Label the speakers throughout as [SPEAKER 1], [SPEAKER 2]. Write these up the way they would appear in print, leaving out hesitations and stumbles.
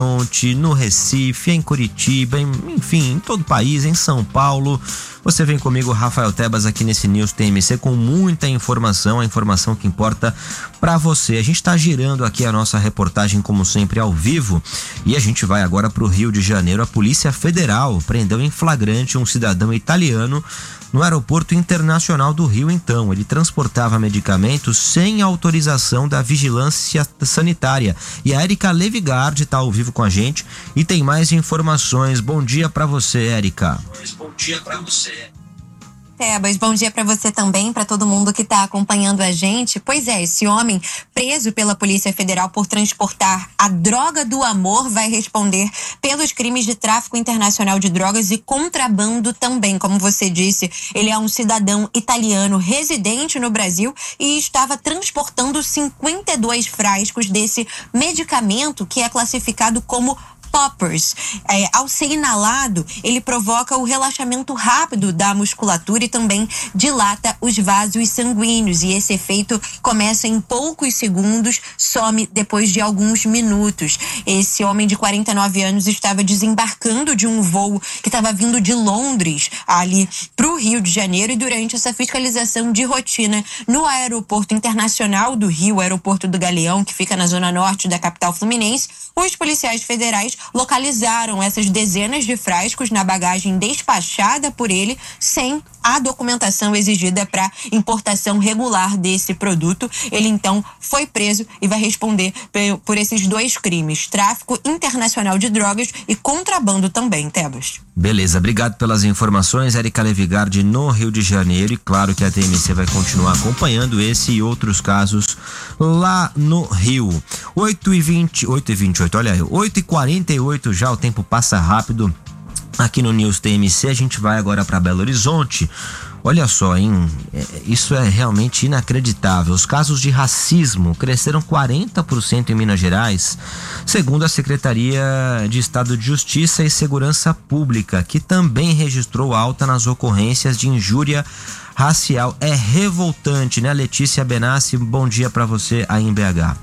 [SPEAKER 1] no Recife, em Curitiba, enfim, em todo o país, em São Paulo. Você vem comigo, Rafael Tebas, aqui nesse News TMC com muita informação, a informação que importa para você. A gente está girando aqui a nossa reportagem, como sempre, ao vivo, e a gente vai agora para o Rio de Janeiro. A Polícia Federal prendeu em flagrante um cidadão italiano no Aeroporto Internacional do Rio. Então, ele transportava medicamentos sem autorização da vigilância sanitária. E a Érica Levigard está ao vivo com a gente e tem mais informações. Bom dia para você, Érica.
[SPEAKER 2] Bom dia para você. Tebas, bom dia para você também, para todo mundo que está acompanhando a gente. Pois é, esse homem preso pela Polícia Federal por transportar a droga do amor vai responder pelos crimes de tráfico internacional de drogas e contrabando também. Como você disse, ele é um cidadão italiano residente no Brasil e estava transportando 52 frascos desse medicamento que é classificado como poppers. Ao ser inalado, ele provoca o relaxamento rápido da musculatura e também dilata os vasos sanguíneos. E esse efeito começa em poucos segundos, some depois de alguns minutos. Esse homem de 49 anos estava desembarcando de um voo que estava vindo de Londres ali para o Rio de Janeiro, e durante essa fiscalização de rotina no Aeroporto Internacional do Rio, Aeroporto do Galeão, que fica na zona norte da capital fluminense, os policiais federais localizaram essas dezenas de frascos na bagagem despachada por ele, sem a documentação exigida para importação regular desse produto. Ele então foi preso e vai responder por esses dois crimes: tráfico internacional de drogas e contrabando também, Tebas.
[SPEAKER 1] Beleza, obrigado pelas informações, Érica Levigard, no Rio de Janeiro. E claro que a TMC vai continuar acompanhando esse e outros casos lá no Rio. 8h28, olha aí, 8h48 já, o tempo passa rápido aqui no News TMC. A gente vai agora para Belo Horizonte. Olha só, hein? Isso é realmente inacreditável. Os casos de racismo cresceram 40% em Minas Gerais, segundo a Secretaria de Estado de Justiça e Segurança Pública, que também registrou alta nas ocorrências de injúria racial. É revoltante, né, Letícia Benassi? Bom dia para você aí em BH.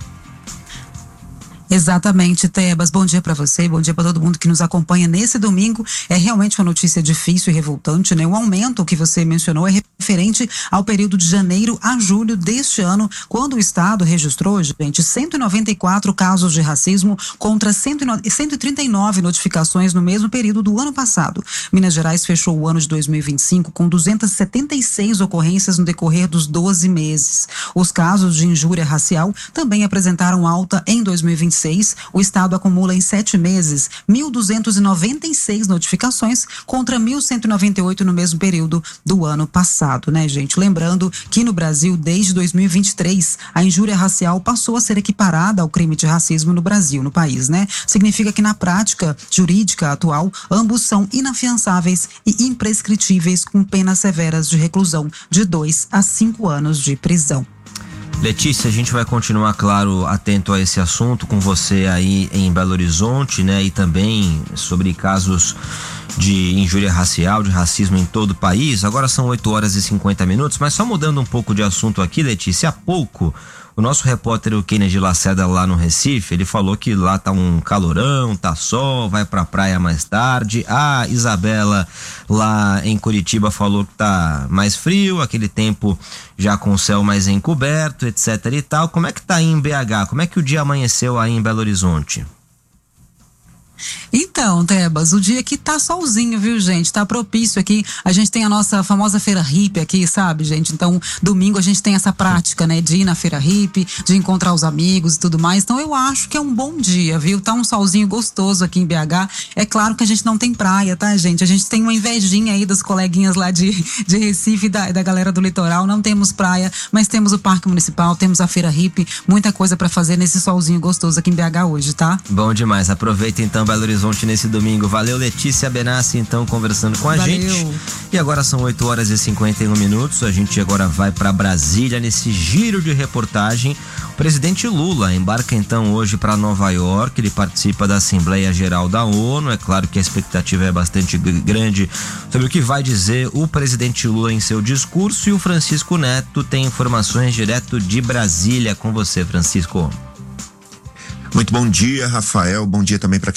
[SPEAKER 3] Exatamente, Tebas. Bom dia para você, bom dia para todo mundo que nos acompanha nesse domingo. É realmente uma notícia difícil e revoltante, né? O aumento que você mencionou é referente ao período de janeiro a julho deste ano, quando o estado registrou, gente, 194 casos de racismo contra 139 notificações no mesmo período do ano passado. Minas Gerais fechou o ano de 2025 com 276 ocorrências no decorrer dos 12 meses. Os casos de injúria racial também apresentaram alta em 2026. O estado acumula em 7 meses 1.296 notificações contra 1.198 no mesmo período do ano passado, né, gente? Lembrando que no Brasil, desde 2023, a injúria racial passou a ser equiparada ao crime de racismo no Brasil, no país, né? Significa que na prática jurídica atual, ambos são inafiançáveis e imprescritíveis, com penas severas de reclusão de 2 a 5 anos de prisão.
[SPEAKER 1] Letícia, a gente vai continuar, claro, atento a esse assunto com você aí em Belo Horizonte, né? E também sobre casos de injúria racial, de racismo em todo o país. Agora são 8h50, mas só mudando um pouco de assunto aqui, Letícia, há pouco o nosso repórter, o Kennedy Lacerda, lá no Recife, ele falou que lá tá um calorão, tá sol, vai pra praia mais tarde. A Isabela, lá em Curitiba, falou que tá mais frio, aquele tempo já com o céu mais encoberto, etc e tal. Como é que tá aí em BH? Como é que o dia amanheceu aí em Belo Horizonte?
[SPEAKER 3] Então, Tebas, o dia aqui tá solzinho, viu, gente? Tá propício aqui. A gente tem a nossa famosa feira hippie aqui, sabe, gente? Então, domingo a gente tem essa prática, né, de ir na feira hippie, de encontrar os amigos e tudo mais. Então, eu acho que é um bom dia, viu? Tá um solzinho gostoso aqui em BH. É claro que a gente não tem praia, tá, gente? A gente tem uma invejinha aí das coleguinhas lá de Recife e da galera do litoral. Não temos praia, mas temos o Parque Municipal, temos a feira hippie, muita coisa pra fazer nesse solzinho gostoso aqui em BH hoje, tá?
[SPEAKER 1] Bom demais. Aproveita então Belo Horizonte nesse domingo. Valeu, Letícia Benassi, então, conversando com a gente. E agora são 8h51. A gente agora vai para Brasília nesse giro de reportagem. O presidente Lula embarca então hoje para Nova York. Ele participa da Assembleia Geral da ONU. É claro que a expectativa é bastante grande sobre o que vai dizer o presidente Lula em seu discurso. E o Francisco Neto tem informações direto de Brasília. Com você, Francisco.
[SPEAKER 4] Muito bom dia, Rafael. Bom dia também para